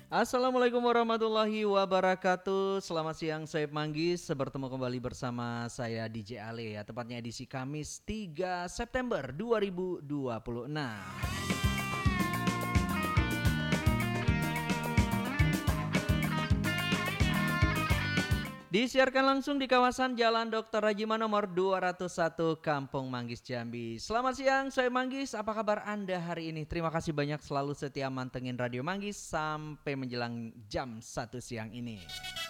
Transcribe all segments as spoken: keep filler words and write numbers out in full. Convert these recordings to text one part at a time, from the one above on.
Assalamualaikum warahmatullahi wabarakatuh. Selamat siang, saya Manggis. Bertemu kembali bersama saya D J Ale ya. Tepatnya edisi Kamis tiga September dua ribu dua puluh enam. Disiarkan langsung di kawasan Jalan Dokter Rajima nomor dua ratus satu Kampung Manggis Jambi. Selamat siang, saya Manggis. Apa kabar Anda hari ini? Terima kasih banyak selalu setia mantengin Radio Manggis sampai menjelang jam satu siang ini.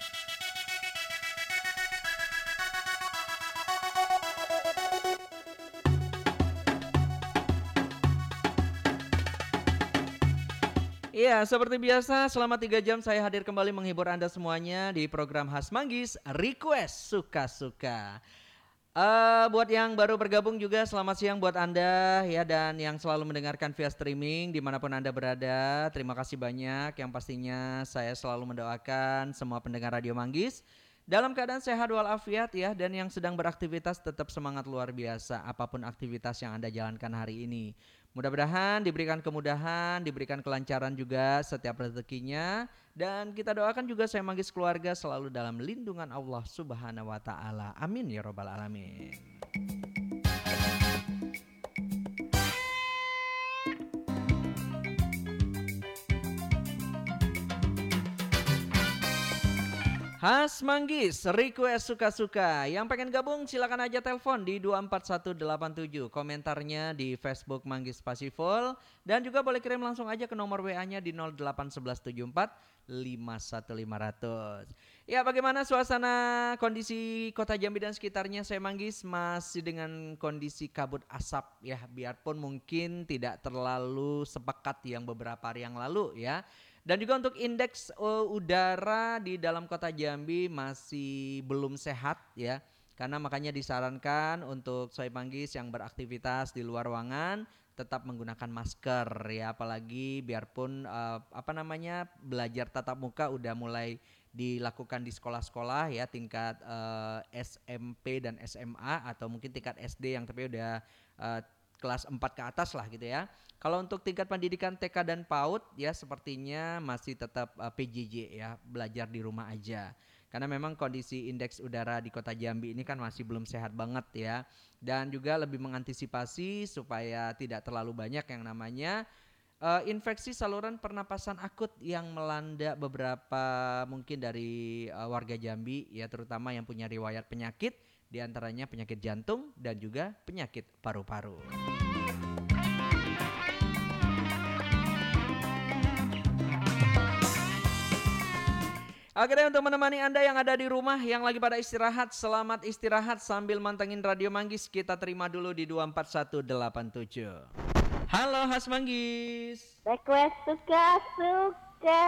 Iya, seperti biasa selama tiga jam saya hadir kembali menghibur Anda semuanya di program khas Manggis Request Suka-Suka. Uh, buat yang baru bergabung juga selamat siang buat Anda ya, dan yang selalu mendengarkan via streaming dimanapun Anda berada. Terima kasih banyak, yang pastinya saya selalu mendoakan semua pendengar Radio Manggis dalam keadaan sehat walafiat ya, dan yang sedang beraktivitas tetap semangat luar biasa apapun aktivitas yang Anda jalankan hari ini. Mudah-mudahan diberikan kemudahan, diberikan kelancaran juga setiap rezekinya, dan kita doakan juga saya Manggis keluarga selalu dalam lindungan Allah Subhanahu wa taala. Amin ya rabbal alamin. Khas Manggis Request Suka-Suka. Yang pengen gabung silakan aja telepon di dua empat satu delapan tujuh. Komentarnya di Facebook Manggis Pasifol. Dan juga boleh kirim langsung aja ke nomor W A-nya di nol delapan satu satu tujuh empat lima satu lima nol nol. Ya, bagaimana suasana kondisi Kota Jambi dan sekitarnya? Saya Manggis masih dengan kondisi kabut asap ya. Biarpun mungkin tidak terlalu sepekat yang beberapa hari yang lalu ya. Dan juga untuk indeks uh, udara di dalam Kota Jambi masih belum sehat ya. Karena makanya disarankan untuk Soe Manggis yang beraktivitas di luar ruangan tetap menggunakan masker ya, apalagi biarpun uh, apa namanya belajar tatap muka udah mulai dilakukan di sekolah-sekolah ya, tingkat uh, S M P dan S M A atau mungkin tingkat S D yang tapi udah uh, kelas empat ke atas lah gitu ya. Kalau untuk tingkat pendidikan T K dan PAUD ya sepertinya masih tetap uh, P J J ya, belajar di rumah aja. Karena memang kondisi indeks udara di Kota Jambi ini kan masih belum sehat banget ya. Dan juga lebih mengantisipasi supaya tidak terlalu banyak yang namanya uh, infeksi saluran pernapasan akut yang melanda beberapa mungkin dari uh, warga Jambi ya, terutama yang punya riwayat penyakit, diantaranya penyakit jantung dan juga penyakit paru-paru. Oke deh, untuk menemani Anda yang ada di rumah yang lagi pada istirahat, selamat istirahat sambil mantengin Radio Manggis. Kita terima dulu di dua empat satu delapan tujuh. Halo Khas Manggis. Request Suka-Suka.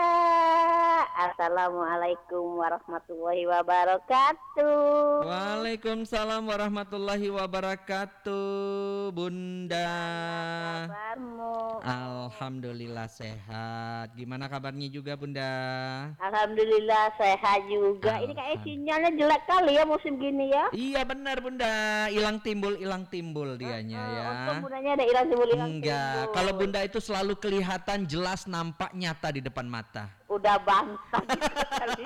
Assalamualaikum warahmatullahi wabarakatuh. Waalaikumsalam warahmatullahi wabarakatuh, Bunda. Kabarmu? Alhamdulillah sehat. Gimana kabarnya juga, Bunda? Alhamdulillah sehat juga. Ini kayak sinyalnya jelek kali ya musim gini ya. Iya benar, Bunda. Hilang timbul, hilang timbul dianya uh, uh, ya. Untung Bundanya ada hilang timbul, hilang timbul. Enggak, kalau Bunda itu selalu kelihatan jelas, nampak nyata di depan mata. Udah bantah kali.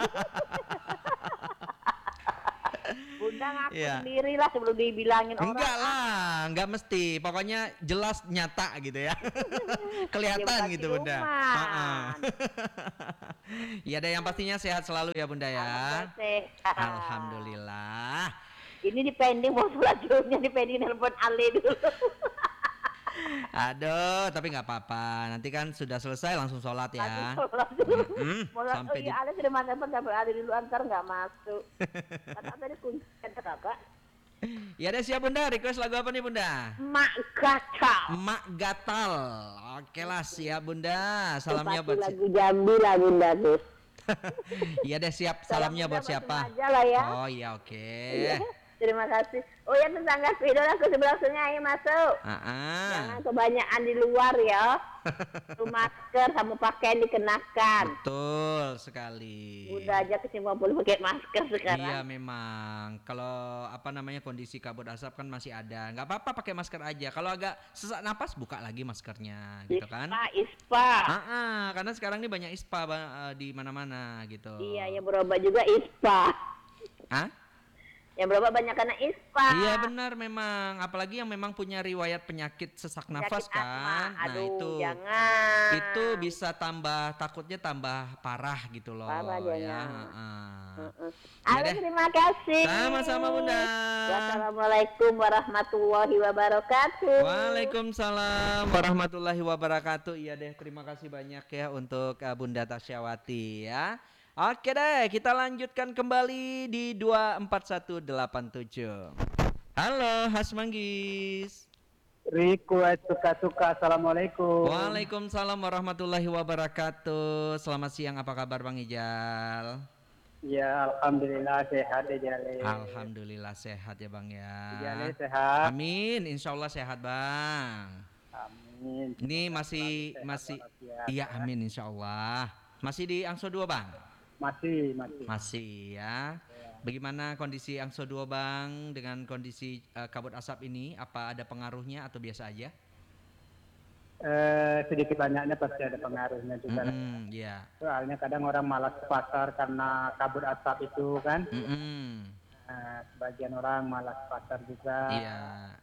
Bunda ngaku yeah. sendiri lah sebelum dibilangin orang. Enggak lah, enggak mesti. Pokoknya jelas, nyata gitu ya. Kelihatan ya, gitu Bunda. Iya deh, yang pastinya sehat selalu ya Bunda ya. Sehat. Alhamdulillah. Ini di pending mau sholat juhurnya, di pending nelpon Ale dulu. Aduh, tapi nggak apa-apa. Nanti kan sudah selesai langsung sholat ya. Sholat dulu. Hmm, sampai di Ale sudah mantap sampai Ale dulu, antar nggak masuk. Karena tadi kunci kakak. Ya deh, siap Bunda. Request lagu apa nih Bunda? Mak Gatal. Mak Gatal. Oke lah, siap Bunda. Salamnya buat lagu Jambi lah Bunda tuh. Iya deh, siap. Salamnya buat siapa? Lah ya. Oh iya, oke. Okay. Terima kasih. Oh ya, tetangga spidol aku sebelah sungai, ayo masuk. Uh-uh. Jangan kebanyakan di luar ya. Itu masker sama pakaian dikenakan. Betul sekali. Udah aja kesimpulan boleh pakai masker sekarang. Iya memang. Kalau apa namanya kondisi kabut asap kan masih ada. Nggak apa-apa pakai masker aja. Kalau agak sesak napas buka lagi maskernya, gitu kan? Ispa, ispa. Uh-uh. Karena karena sekarang ini banyak ispa ba- eh, di mana-mana gitu. Iya, yang berobat juga ispa. Hah? Yang berobat banyak karena ispa. Iya benar memang, apalagi yang memang punya riwayat penyakit sesak nafas Penyakit asma. kan. Nah, Aduh, itu jangan. itu bisa tambah takutnya tambah parah gitu loh Parah ya. jangan. heeh. Heeh. Ya Halo, deh. terima kasih. Sama-sama Bunda. Wassalamualaikum warahmatullahi wabarakatuh. Waalaikumsalam warahmatullahi wabarakatuh. Iya deh, terima kasih banyak ya untuk uh, Bunda Tasyawati ya. Oke deh, kita lanjutkan kembali di dua empat satu delapan tujuh. Halo, Has Manggis. Riku suka-suka. Assalamualaikum. Waalaikumsalam warahmatullahi wabarakatuh. Selamat siang, apa kabar Bang Ijal? Ya, alhamdulillah sehat ya Jale. Alhamdulillah sehat ya Bang ya. Jale sehat. Amin, insya Allah sehat Bang. Amin. Ini masih Sehat masih walafiat. iya amin insya Allah. Masih di Angso dua Bang? Masih, masih. Masih ya. Bagaimana kondisi Angso dua Bang dengan kondisi eh, kabut asap ini? Apa ada pengaruhnya atau biasa aja? Eh, sedikit banyaknya pasti ada pengaruhnya juga. Mm-mm, iya. Soalnya kadang orang malas ke pasar karena kabut asap itu kan. Mm-mm, Nah, sebagian orang malas ke pasar juga. iya.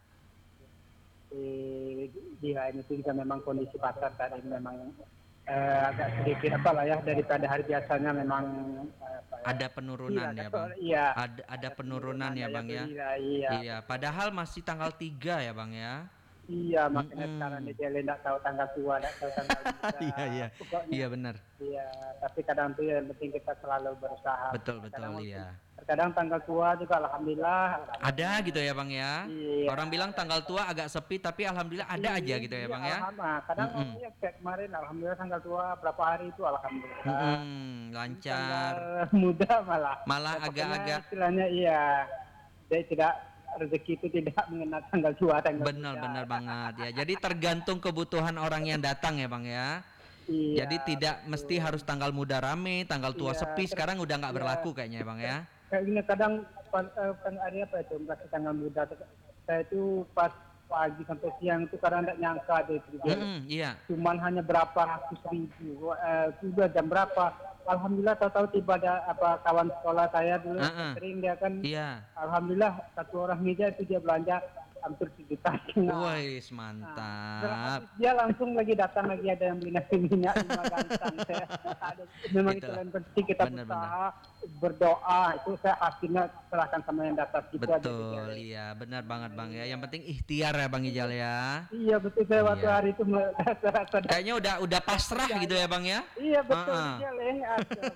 Di, di lain itu juga memang kondisi pasar tadi memang eh, agak sedikit apa lah ya daripada hari biasanya memang eh, apa ya, Ada penurunan iya, ya Bang? Iya. Ada ada penurunan ya Bang ya? Iya, iya. Iya, padahal masih tanggal tiga ya Bang ya? Iya, makanya Mm-mm. sekarang dia jalan tidak tahu tanggal tua, tidak tahu tanggal muda. Iya, iya. Pokoknya, Iya benar. iya. Tapi kadang tuh yang penting kita selalu berusaha. Betul betul Kadang, iya. Terkadang tanggal tua juga alhamdulillah. Ada gitu ya Bang ya? Iya. Orang bilang tanggal tua agak sepi tapi alhamdulillah ada aja gitu ya Bang ya? Alhamdulillah. Kadang Mm-mm. oh, ya, kayak kemarin alhamdulillah tanggal tua berapa hari itu alhamdulillah. Mm-mm, lancar. Tanggal muda malah. Malah Ya, pokoknya agak-agak istilahnya iya. Jadi tidak rezeki itu tidak mengenal tanggal tua tanggal benar muda. benar banget ya. Jadi tergantung kebutuhan orang yang datang ya Bang ya. Iya, Jadi tidak mesti harus tanggal muda rame, tanggal tua Iya, sepi. ter- Sekarang udah nggak iya. berlaku kayaknya ya Bang ya. kayak gini kadang pas- eh, kan hari apa itu kasih tanggal muda saya itu pas pagi sampai siang itu kadang tidak nyangka deh itu Mm-mm, iya. cuman hanya berapa ratus ribu eh, sudah jam berapa alhamdulillah tahu-tahu tiba ada apa kawan sekolah saya dulu Uh-uh. sering dia kan Iya. alhamdulillah satu orang meja itu dia belanja hampir sejuta setengah. Wih, Nah, mantap. terus dia langsung lagi datang lagi ada yang beli nasi minyak lima gantang. Saya, ada, memang itu Itulah. yang penting kita Benar, berusaha berdoa itu saya hasilnya serahkan sama yang dapat gitu aja. Betul, iya, benar banget Bang ya. Yang penting ikhtiar ya Bang Ijal ya. Iya betul saya waktu Iya. hari itu me- saya sadar. Kayaknya udah udah pasrah gitu ya Bang ya. Iya betul Ah, ah. dia leh. Aduh.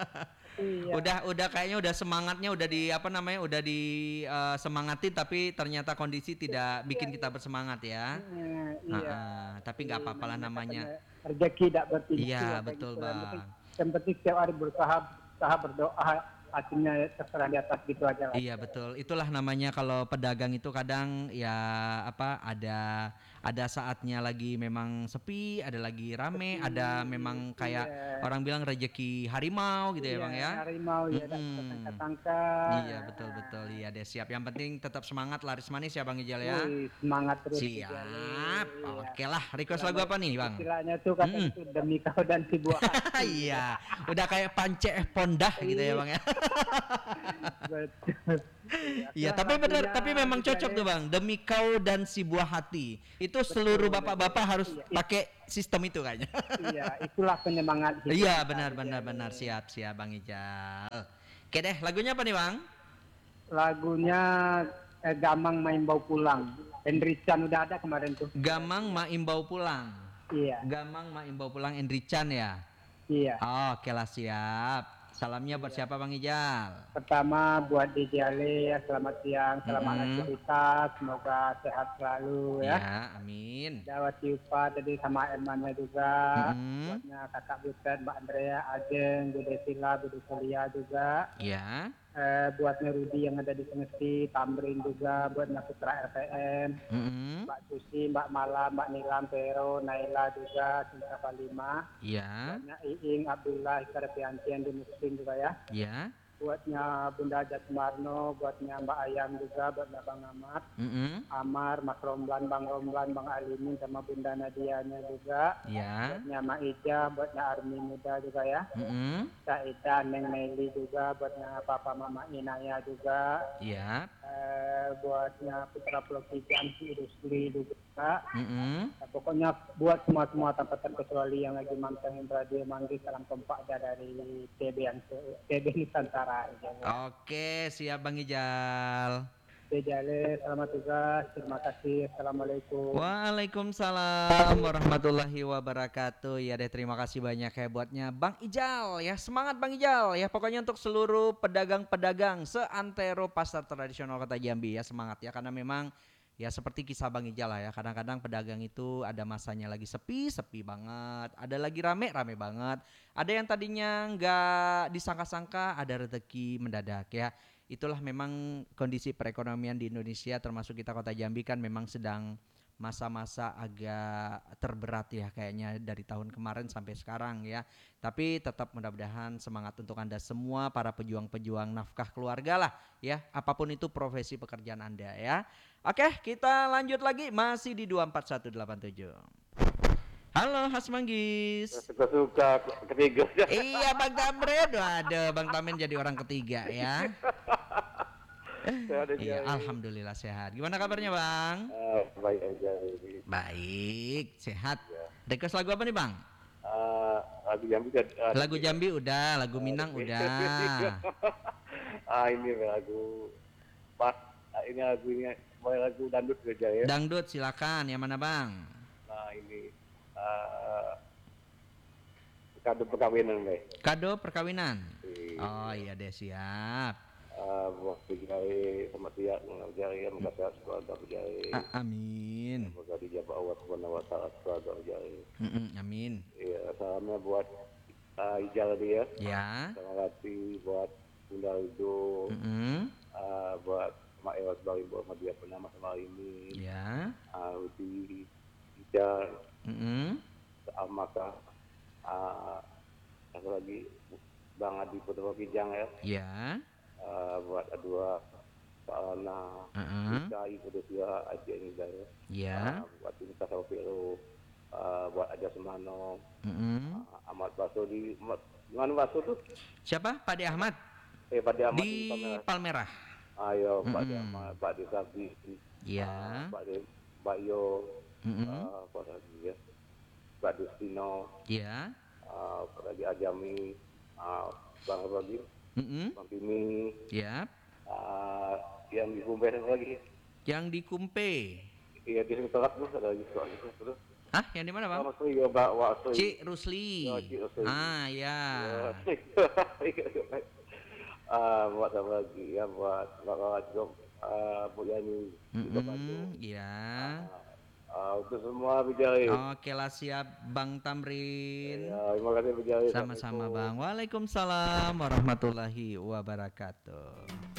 Iya. Udah udah kayaknya udah semangatnya udah di apa namanya udah di eh, semangatin tapi ternyata kondisi tidak bikin kita bersemangat ya. Eh, Ah, iya. ah, tapi nggak apa-apa lah namanya. Rezeki tidak berpintu. Iya, apa betul, gitu. Yang Bang. penting- Yang penting setiap hari berusaha, berusaha berdoa, hasilnya terserah di atas gitu aja lah. Iya betul. Itulah namanya kalau pedagang itu kadang ya apa ada ada saatnya lagi memang sepi, ada lagi rame, ada memang kayak Iya. orang bilang rezeki harimau gitu ya Bang ya. Harimau ya, dan Mm-mm. tangka. Iya betul betul. Iya deh siap. Yang penting tetap semangat laris manis ya Bang Ijal ya. Wih, semangat terus. Siap. Iya. Oke lah. Request lagu apa nih Bang? Istilahnya tuh kata Mm-mm. itu demi kau dan si buah hati. Iya. Udah kayak pance eh pondah gitu ya Bang ya. Betul. Iya, Nah, tapi benar, lagunya tapi memang juga cocok ya. tuh Bang. Demi kau dan si buah hati. Itu seluruh bapak-bapak harus Iya, iya. pakai sistem itu kayaknya. Iya, itulah penyemangat hidup Iya, kita, benar gitu benar ya. benar siap siap Bang Ijal. Oke deh, lagunya apa nih Bang? Lagunya eh, Gamang Main Bau Pulang. Hendrican udah ada kemarin tuh. Gamang Ma Imbau Pulang. Iya, Gamang Ma Imbau Pulang Endri Chan ya. iya. Oke lah siap. Salamnya buat siapa Bang Ijal? Pertama buat D J Ale ya, selamat siang, selamat Mm-mm. aktivitas, semoga sehat selalu ya. Ya, amin. Dawat Yupa tadi sama Emannya juga, Mm-mm. buatnya kakak Butet, Mbak Andrea, Ajeng, Bude Sila, Bude Solia juga. Ya. Eh, buatnya Rudi yang ada di Semesti, Tamrin juga, buatnya Putra R P M, Mm-mm. Mbak Susi, Mbak Mala, Mbak Nilam, Pero, Naila juga, Cinta Palima. Ya. Buatnya Iing, Abdullah, Iskara Pianti yang di Muslim juga ya. Ya. buatnya Bunda Haja Sumarno, buatnya Mbak Ayam juga, buatnya Bang Ahmad, Mm-mm. Amar, Mas Romlan, Bang Romlan, Bang Alimin, sama Bunda Nadianya juga. Ya. Buatnya Mak Ija, buatnya Army Muda juga ya. Mm-mm. Saida, Neng Meli juga, buatnya Papa Mama Inaya juga. Ya. Eh, buatnya Putra Pelukijang, si Rusli juga. Mm-mm. Nah, pokoknya buat semua-semua tanpa terkecuali yang lagi mantengin Radio Manggis, salam kompak aja dari T B yang T B Nusantara. Ya. Oke, siap Bang Ijal. Oke, Jale, selamat tugas. Terima kasih. Assalamualaikum. Waalaikumsalam warahmatullahi wabarakatuh. Ya deh, terima kasih banyak ya buatnya Bang Ijal ya. Semangat Bang Ijal ya. Pokoknya untuk seluruh pedagang-pedagang seantero pasar tradisional Kota Jambi ya, semangat ya, karena memang ya seperti kisah Bang Ijal lah ya. Kadang-kadang pedagang itu ada masanya lagi sepi, sepi banget. Ada lagi rame, rame banget. Ada yang tadinya nggak disangka-sangka, ada rezeki mendadak ya. Itulah memang kondisi perekonomian di Indonesia, termasuk kita Kota Jambi kan memang sedang masa-masa agak terberat ya kayaknya dari tahun kemarin sampai sekarang ya. Tapi tetap mudah-mudahan semangat untuk Anda semua para pejuang-pejuang nafkah keluarga lah ya. Apapun itu profesi pekerjaan Anda ya. Oke, kita lanjut lagi masih di dua empat satu delapan tujuh. Halo Has Manggis. Suka-suka ketiga. Iya Bang Tamrin, waduh Bang Tamin jadi orang ketiga ya. Iya, alhamdulillah sehat. Gimana kabarnya Bang? Uh, baik aja. Baik, sehat. Request lagu apa nih Bang? Uh, lagu Jambi kan. Uh, Lagu Jambi udah, lagu Minang udah. Ah ini lagu pas ini lagunya mau lagu dangdut aja ya. Dangdut silakan, yang mana Bang? Nah ini uh, kado perkawinan deh. Kado perkawinan. Oh iya deh, siap. Uh, waktu jari sama tiap jari yang kata keluarga jari. A- amin. Semoga dijabah Allah Subhanahu wa taala keluarga jari. Mm-mm, amin. Iya, salamnya buat uh, Ijal dia. Ya. Terima kasih buat Bunda Rido, Mm-mm. uh, buat Mak Ewas Bari buat dia pernah sama ini. Ya. Uh, di Ijal, Mm-mm. Amaka, uh, satu lagi Bang Adi Putra Kijang ya. Ya. Uh, buat dua Salana, Uh-uh. Ika Ibu Desia, Aja ini saya. Ya. Uh, buat Tinta Saupiro, uh, buat Aja Semano, Mm-mm. uh, Ahmad Baso di mana Baso tuh? Siapa? Pak De Ahmad Eh Pak De Ahmad di Palmerah. Palmerah. Ayo Pak De Mm-mm. Ahmad, Pak De Sabi, Ya. uh, Pak De Pak Yo, Mm-mm. uh, apa lagi ya? Pak Dustino, Ya. uh, Pak lagi Ajami, uh, Bang lagi, Mm-mm. Bang Timi, Ya. uh, yang di Kumpes lagi. Yang di Kumpe. Iya di sini telat tuh ada lagi soal itu terus. Hah, yang di mana Bang? Oh, Sri ya Mbak Wasri. Cik Rusli. Oh, Cik Rusli. Ah, ya. Ah, buat apa lagi ya buat Mbak Wajib, ah, Bu Yani juga bantu. Mm-mm, ya. Ah, untuk semua Bijari. Oke lah, siap Bang Tamrin. Ya, terima kasih Bijari. Sama-sama Bang. Waalaikumsalam warahmatullahi wabarakatuh.